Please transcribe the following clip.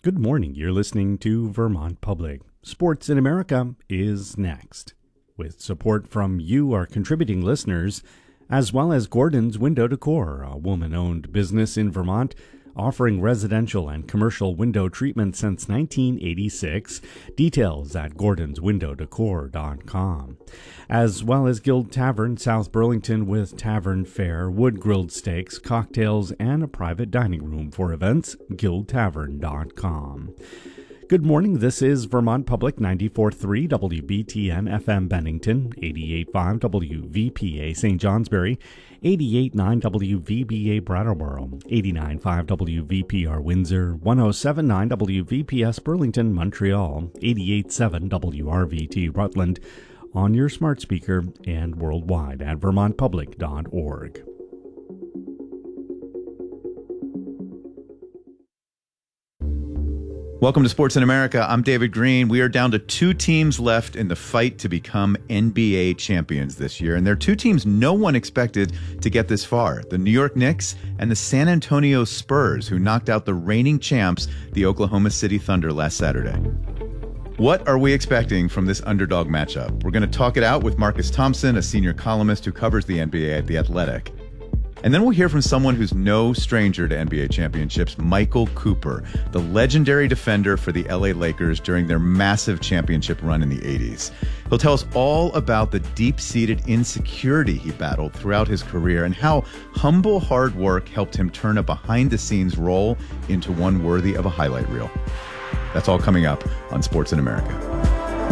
Good morning. You're listening to Vermont Public. Sports in America is next. With support from you, our contributing listeners, as well as Gordon's Window Decor, a woman-owned business in Vermont offering residential and commercial window treatment since 1986. Details at gordonswindow.decor.com. As well as Guild Tavern, South Burlington, with tavern fare, wood-grilled steaks, cocktails, and a private dining room for events, guildtavern.com. Good morning. This is Vermont Public 94.3 WBTN FM Bennington, 88.5 WVPA St. Johnsbury, 88.9 WVBA Brattleboro, 89.5 WVPR Windsor, 107.9 WVPS Burlington, Montreal, 88.7 WRVT Rutland, on your smart speaker and worldwide at vermontpublic.org. Welcome to Sports in America. I'm David Green. We are down to two teams left in the fight to become NBA champions this year. And there are two teams no one expected to get this far. The New York Knicks and the San Antonio Spurs, who knocked out the reigning champs, the Oklahoma City Thunder, last Saturday. What are we expecting from this underdog matchup? We're going to talk it out with Marcus Thompson, a senior columnist who covers the NBA at The Athletic. And then we'll hear from someone who's no stranger to NBA championships, Michael Cooper, the legendary defender for the LA Lakers during their massive championship run in the 80s. He'll tell us all about the deep-seated insecurity he battled throughout his career and how humble hard work helped him turn a behind-the-scenes role into one worthy of a highlight reel. That's all coming up on Sports in America.